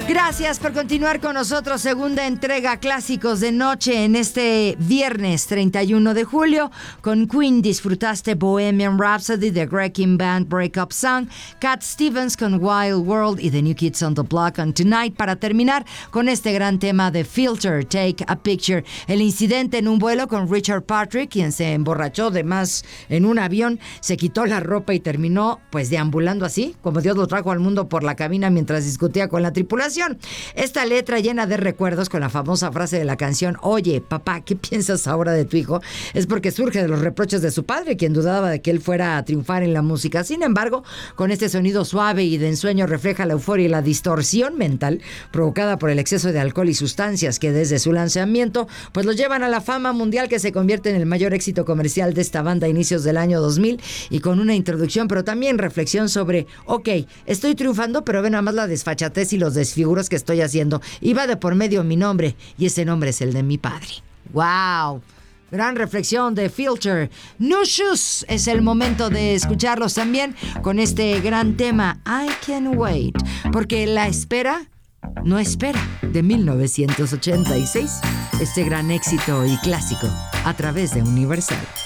Gracias por continuar con nosotros. Segunda entrega Clásicos de Noche en este viernes 31 de julio. Con Queen disfrutaste Bohemian Rhapsody, The Wrecking Band Breakup Song, Cat Stevens con Wild World y The New Kids on the Block on Tonight, para terminar con este gran tema de Filter, Take a Picture. El incidente en un vuelo con Richard Patrick, quien se emborrachó de más en un avión, se quitó la ropa y terminó pues deambulando así, como Dios lo trajo al mundo, por la cabina mientras discutía con la tripulación. Esta letra llena de recuerdos con la famosa frase de la canción: oye, papá, ¿qué piensas ahora de tu hijo? Es porque surge de los reproches de su padre, quien dudaba de que él fuera a triunfar en la música. Sin embargo, con este sonido suave y de ensueño refleja la euforia y la distorsión mental provocada por el exceso de alcohol y sustancias que desde su lanzamiento pues los llevan a la fama mundial, que se convierte en el mayor éxito comercial de esta banda a inicios del año 2000, y con una introducción pero también reflexión sobre: ok, estoy triunfando, pero ven nada más la desfachatez y los desfiguros que estoy haciendo, y va de por medio mi nombre, y ese nombre es el de mi padre. ¡Wow! Gran reflexión de Filter. New Shoes, es el momento de escucharlos también con este gran tema, I Can Wait, porque la espera no espera, de 1986, este gran éxito y clásico a través de Universal.